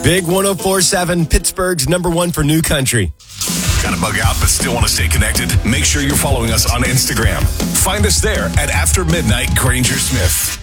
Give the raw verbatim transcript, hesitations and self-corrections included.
Big one oh four point seven, Pittsburgh's number one for new country. Got to bug out but still want to stay connected? Make sure you're following us on Instagram. Find us there at After Midnight Granger Smith.